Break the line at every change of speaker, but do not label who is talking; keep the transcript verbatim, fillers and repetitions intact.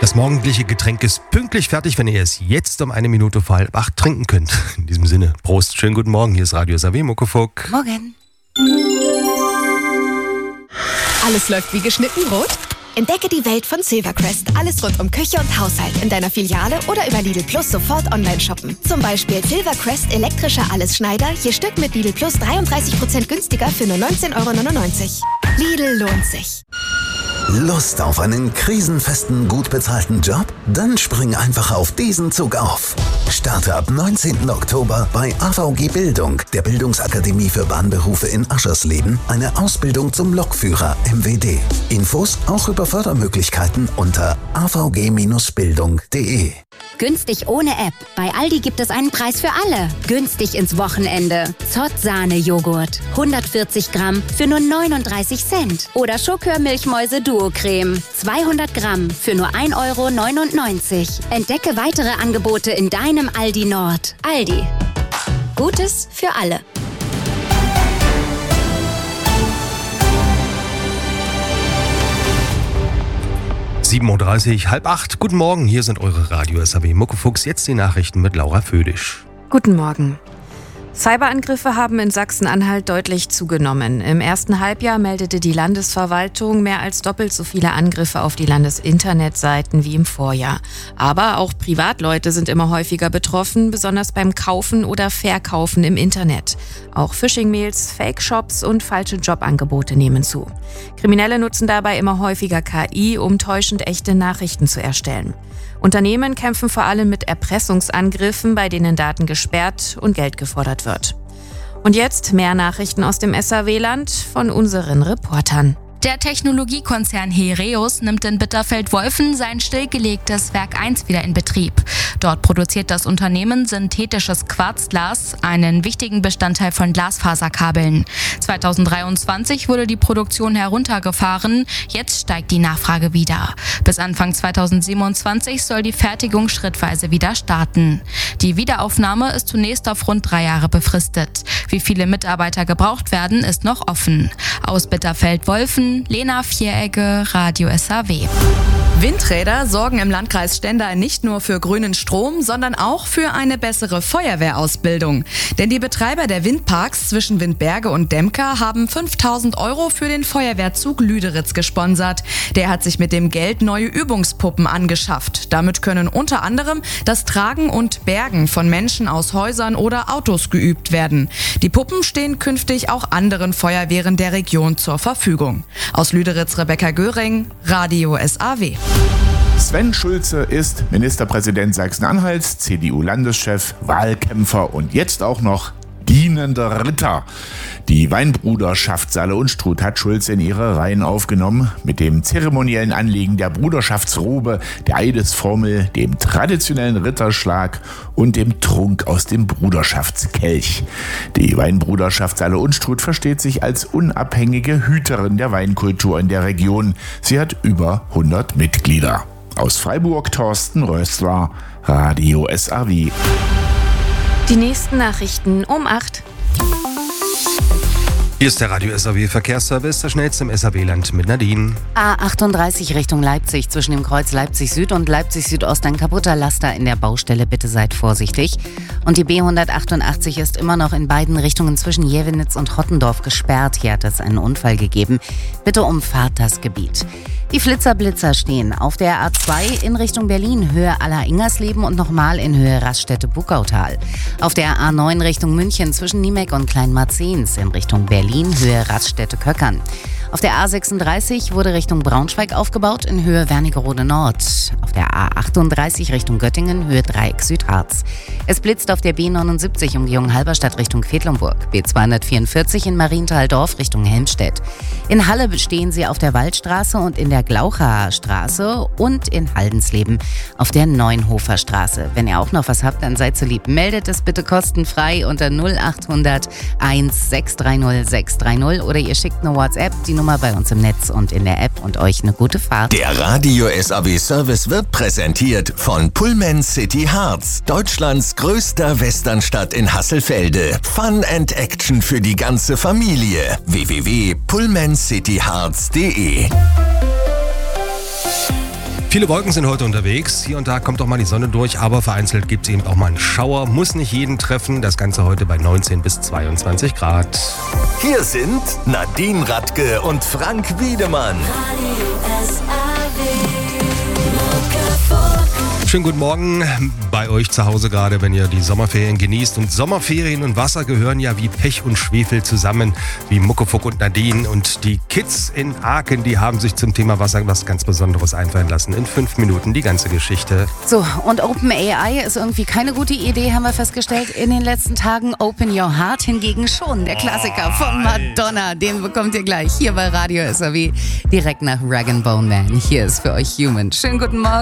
Das morgendliche Getränk ist pünktlich fertig, wenn ihr es jetzt um eine Minute vor halb acht trinken könnt. In diesem Sinne, Prost, schönen guten Morgen, hier ist Radio S A W, Muckefuck.
Morgen.
Alles läuft wie geschnitten rot? Entdecke die Welt von Silvercrest. Alles rund um Küche und Haushalt in deiner Filiale oder über Lidl Plus sofort online shoppen. Zum Beispiel Silvercrest elektrischer Allesschneider, je Stück mit Lidl Plus dreiunddreißig Prozent günstiger für nur neunzehn Euro neunundneunzig. Lidl lohnt sich.
Lust auf einen krisenfesten, gut bezahlten Job? Dann spring einfach auf diesen Zug auf. Starte ab neunzehnten Oktober bei A V G Bildung, der Bildungsakademie für Bahnberufe in Aschersleben, eine Ausbildung zum Lokführer M W D. Infos auch über Fördermöglichkeiten unter a v g Bindestrich bildung punkt d e.
Günstig ohne App. Bei Aldi gibt es einen Preis für alle. Günstig ins Wochenende. Zott-Sahne-Joghurt. hundertvierzig Gramm für nur neununddreißig Cent. Oder Schokör-Milchmäuse-Duo-Creme. zweihundert Gramm für nur ein Euro neunundneunzig. Entdecke weitere Angebote in deinem Aldi Nord. Aldi. Gutes für alle.
sieben Uhr dreißig, halb acht. Guten Morgen, hier sind eure Radio S A W Muckefuchs. Jetzt die Nachrichten mit Laura Födisch.
Guten Morgen. Cyberangriffe haben in Sachsen-Anhalt deutlich zugenommen. Im ersten Halbjahr meldete die Landesverwaltung mehr als doppelt so viele Angriffe auf die Landesinternetseiten wie im Vorjahr. Aber auch Privatleute sind immer häufiger betroffen, besonders beim Kaufen oder Verkaufen im Internet. Auch Phishing-Mails, Fake-Shops und falsche Jobangebote nehmen zu. Kriminelle nutzen dabei immer häufiger K I, um täuschend echte Nachrichten zu erstellen. Unternehmen kämpfen vor allem mit Erpressungsangriffen, bei denen Daten gesperrt und Geld gefordert wird. Und jetzt mehr Nachrichten aus dem S A W-Land von unseren Reportern.
Der Technologiekonzern Heraeus nimmt in Bitterfeld-Wolfen sein stillgelegtes Werk eins wieder in Betrieb. Dort produziert das Unternehmen synthetisches Quarzglas, einen wichtigen Bestandteil von Glasfaserkabeln. zweitausenddreiundzwanzig wurde die Produktion heruntergefahren, jetzt steigt die Nachfrage wieder. Bis Anfang zweitausendsiebenundzwanzig soll die Fertigung schrittweise wieder starten. Die Wiederaufnahme ist zunächst auf rund drei Jahre befristet. Wie viele Mitarbeiter gebraucht werden, ist noch offen. Aus Bitterfeld-Wolfen, Lena Vieregge, Radio S A W.
Windräder sorgen im Landkreis Stendal nicht nur für grünen Strom, sondern auch für eine bessere Feuerwehrausbildung. Denn die Betreiber der Windparks zwischen Windberge und Demka haben fünftausend Euro für den Feuerwehrzug Lüderitz gesponsert. Der hat sich mit dem Geld neue Übungspuppen angeschafft. Damit können unter anderem das Tragen und Bergen von Menschen aus Häusern oder Autos geübt werden. Die Puppen stehen künftig auch anderen Feuerwehren der Region zur Verfügung. Aus Lüderitz Rebecca Göring, Radio S A W.
Sven Schulze ist Ministerpräsident Sachsen-Anhalts, C D U-Landeschef, Wahlkämpfer und jetzt auch noch dienender Ritter. Die Weinbruderschaft Saale Unstrut hat Schulze in ihre Reihen aufgenommen. Mit dem zeremoniellen Anlegen der Bruderschaftsrobe, der Eidesformel, dem traditionellen Ritterschlag und dem Trunk aus dem Bruderschaftskelch. Die Weinbruderschaft Saale Unstrut versteht sich als unabhängige Hüterin der Weinkultur in der Region. Sie hat über hundert Mitglieder. Aus Freiburg Thorsten Rössler, Radio S A W.
Die nächsten Nachrichten um acht.
Hier ist der Radio S A W Verkehrsservice, der schnellste im S A W-Land mit Nadine.
A achtunddreißig Richtung Leipzig, zwischen dem Kreuz Leipzig Süd und Leipzig Südost ein kaputter Laster in der Baustelle, bitte seid vorsichtig. Und die B hundertachtundachtzig ist immer noch in beiden Richtungen zwischen Jevenitz und Hottendorf gesperrt. Hier hat es einen Unfall gegeben. Bitte umfahrt das Gebiet. Die Flitzer-Blitzer stehen auf der A zwei in Richtung Berlin, Höhe Aller-Ingersleben und nochmal in Höhe Raststätte-Buckautal. Auf der A neun Richtung München zwischen Niemek und Kleinmarzens in Richtung Berlin, Höhe Raststätte-Köckern. Auf der A sechsunddreißig wurde Richtung Braunschweig aufgebaut in Höhe Wernigerode Nord. Auf der A achtunddreißig Richtung Göttingen, Höhe Dreieck Südharz. Es blitzt auf der B neunundsiebzig Umgehung Halberstadt Richtung Quedlinburg. B zweihundertvierundvierzig in Marienthal-Dorf Richtung Helmstedt. In Halle bestehen sie auf der Waldstraße und in der Glauchaer Straße und in Haldensleben auf der Neunhofer Straße. Wenn ihr auch noch was habt, dann seid so lieb. Meldet es bitte kostenfrei unter null achthundert eins sechs drei null sechs drei null oder ihr schickt eine WhatsApp, die Nummer bei uns im Netz und in der App und euch eine gute Fahrt.
Der Radio S A W Service wird präsentiert von Pullman City Harz, Deutschlands größter Westernstadt in Hasselfelde. Fun and Action für die ganze Familie. w w w punkt pullman city harz punkt d e
Viele Wolken sind heute unterwegs. Hier und da kommt auch mal die Sonne durch, aber vereinzelt gibt es eben auch mal einen Schauer. Muss nicht jeden treffen. Das Ganze heute bei neunzehn bis zweiundzwanzig Grad.
Hier sind Nadine Radke und Frank Wiedemann.
Schönen guten Morgen bei euch zu Hause gerade, wenn ihr die Sommerferien genießt. Und Sommerferien und Wasser gehören ja wie Pech und Schwefel zusammen, wie Muckefuck und Nadine. Und die Kids in Aachen, die haben sich zum Thema Wasser was ganz Besonderes einfallen lassen. In fünf Minuten die ganze Geschichte.
So, und OpenAI ist irgendwie keine gute Idee, haben wir festgestellt in den letzten Tagen. Open Your Heart hingegen schon. Der Klassiker von Madonna, den bekommt ihr gleich hier bei Radio S R W direkt nach Rag and Bone Man. Hier ist für euch Human. Schönen guten Morgen.